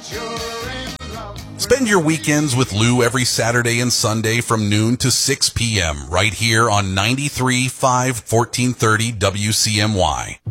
Spend your weekends with Lou every Saturday and Sunday from noon to 6 p.m. right here on 93.5 1430 WCMY.